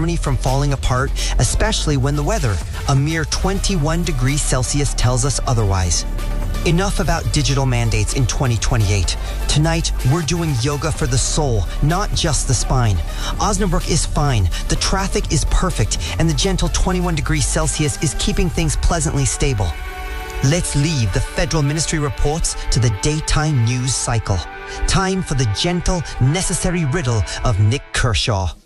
harmony from falling apart, especially when the weather, a mere 21 degrees Celsius, tells us otherwise. Enough about digital mandates in 2028. Tonight, we're doing yoga for the soul, not just the spine. Osnabrück is fine, the traffic is perfect, and the gentle 21 degrees Celsius is keeping things pleasantly stable. Let's leave the federal ministry reports to the daytime news cycle. Time for the gentle, necessary riddle of Nick Kershaw.